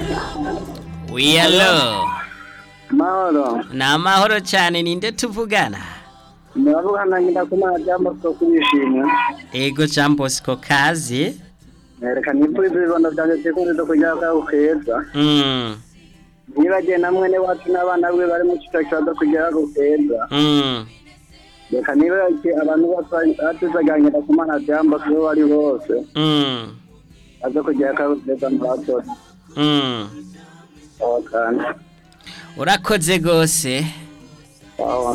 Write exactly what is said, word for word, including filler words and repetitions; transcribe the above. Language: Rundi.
Oui, allo. Mahoro. Ni amahoro cyane ninde tuvugana? Ndavugana ngira ko majambo ko kwishimye. Ego Jean Bosco kazi. Reka nipurize ibibondo byanjye sekunde kujya kwa ukeza. Mm. Nibagiye namwe ne wacu n'abana bwe bari mu cyiciro cyo kujya kwa ukeza. Mm. Reka nibagiye abantu batuzaganyira ku mana jambo ko bari bose. Mm. Aza kujya kwa ukeza mbato. Mm. Okay. Urakoze gose. Wow.